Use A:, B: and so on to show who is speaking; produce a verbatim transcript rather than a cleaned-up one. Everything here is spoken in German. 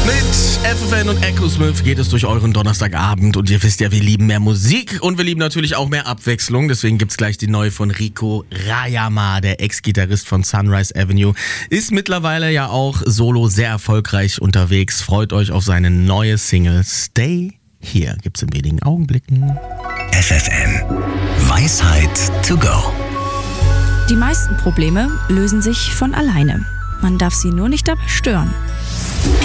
A: F F N und Echo Smith geht es durch euren Donnerstagabend und ihr wisst ja, wir lieben mehr Musik und wir lieben natürlich auch mehr Abwechslung. Deswegen gibt's gleich die neue von Rico Rayama, der Ex-Gitarrist von Sunrise Avenue. Ist mittlerweile ja auch solo sehr erfolgreich unterwegs. Freut euch auf seine neue Single Stay Here. Gibt's in wenigen Augenblicken.
B: F F N Weisheit to go.
C: Die meisten Probleme lösen sich von alleine. Man darf sie nur nicht dabei stören.